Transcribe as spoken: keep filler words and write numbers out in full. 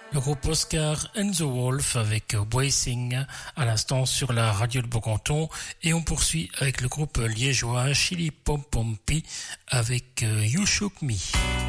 Le groupe Oscar and the Wolf avec Boising à l'instant sur la radio de Beaucanton, et on poursuit avec le groupe liégeois Chili Pom Pompi avec You Shook Me.